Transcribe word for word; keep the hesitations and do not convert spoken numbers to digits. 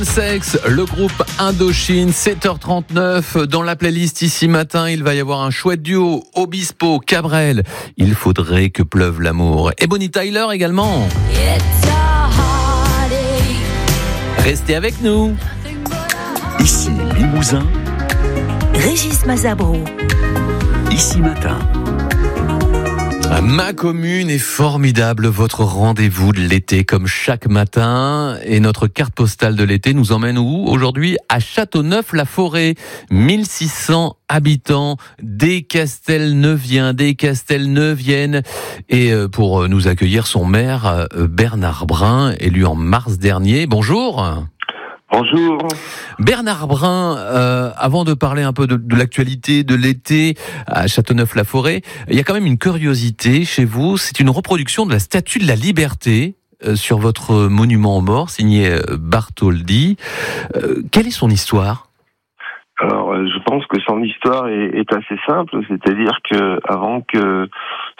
Sexe, le groupe Indochine, sept heures trente-neuf. Dans la playlist ici matin, il va y avoir un chouette duo, Obispo, Cabrel. Il faudrait que pleuve l'amour. Et Bonnie Tyler également. Restez avec nous. Ici Limousin, Régis Mazabro. Ici Matin. Ma commune est formidable, votre rendez-vous de l'été comme chaque matin. Et notre carte postale de l'été nous emmène où aujourd'hui? À Châteauneuf-la-Forêt, mille six cents habitants, des Castelneuviens, des Castelneuviennes. Et pour nous accueillir, son maire Bernard Brun, élu en mars dernier. Bonjour. Bonjour. Bernard Brun, euh, avant de parler un peu de, de l'actualité de l'été à Châteauneuf-la-Forêt, il y a quand même une curiosité chez vous. C'est une reproduction de la Statue de la Liberté euh, sur votre monument aux morts, signé euh, Bartholdi. Euh, quelle est son histoire ? Alors, je pense que son histoire est, est assez simple, c'est-à-dire que avant que